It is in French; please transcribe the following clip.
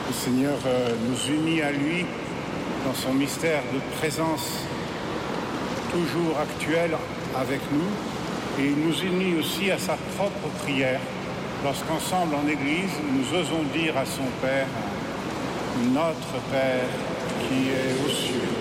Le Seigneur nous unit à lui dans son mystère de présence toujours actuel avec nous, et il nous unit aussi à sa propre prière lorsqu'ensemble en Église nous osons dire à son Père: Notre Père qui est aux cieux.